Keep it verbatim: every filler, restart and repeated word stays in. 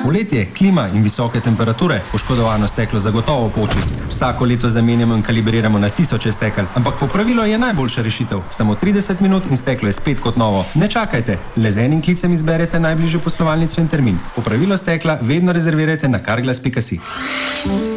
Poletje, klima in visoke temperature, poškodovano steklo zagotovo poči. Vsako leto zamenjamo in kalibriramo na tisoče stekel, ampak popravilo je najboljša rešitev. Samo trideset minut in steklo je spet kot novo. Ne čakajte, le z enim klicem izberete najbližjo poslovalnico in termin. Popravilo stekla vedno rezervirajte na carglass pika si.